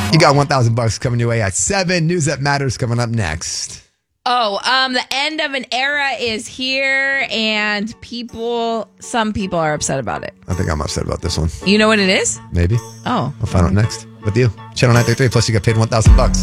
You got $1,000 coming your way at 7. News that matters coming up next. The end of an era is here, and some people are upset about it. I think I'm upset about this one. You know what it is? Maybe. Oh. We'll find out next with you. Channel 933, plus you got paid $1,000.